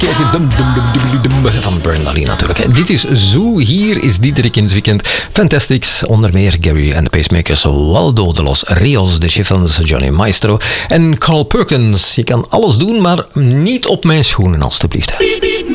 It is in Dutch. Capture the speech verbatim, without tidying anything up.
Kijk, dum, dum, dum, dum, dum, van Bernardine natuurlijk. Dit is Zoo. Hier is Diederik in het weekend. Fantastics, onder meer Gary and the Pacemakers, Waldo de los Rios, de Chiffons, Johnny Maestro en Carl Perkins. Je kan alles doen, maar niet op mijn schoenen, alstublieft.